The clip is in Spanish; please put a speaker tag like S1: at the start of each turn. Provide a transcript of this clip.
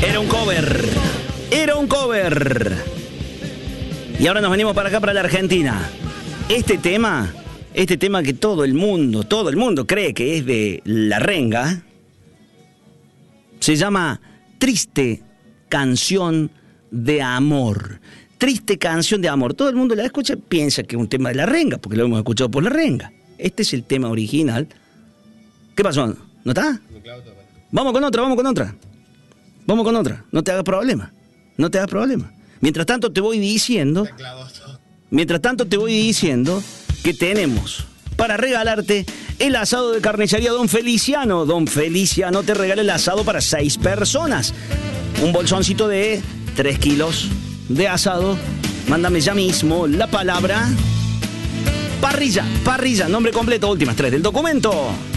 S1: Era un cover. Era un cover. Y ahora nos venimos para acá, para la Argentina. Este tema que todo el mundo cree que es de La Renga, se llama Triste Canción de Amor. Triste Canción de Amor. Todo el mundo la escucha, piensa que es un tema de La Renga, porque lo hemos escuchado por La Renga. Este es el tema original. ¿Qué pasó? ¿No está? Vamos con otra. No te hagas problema. Mientras tanto te voy diciendo que tenemos para regalarte el asado de carnicería Don Feliciano. Don Feliciano te regala el asado para 6 personas. Un bolsoncito de 3 kilos de asado. Mándame ya mismo la palabra parrilla, nombre completo, últimas 3 del documento.